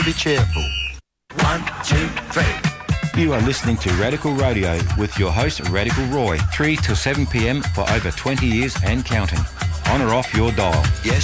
Be cheerful. 1, 2, 3. You are listening to Radical Radio with your host, Radical Roy, 3 till 7 p.m. for over 20 years and counting. On or off your dial. Yes.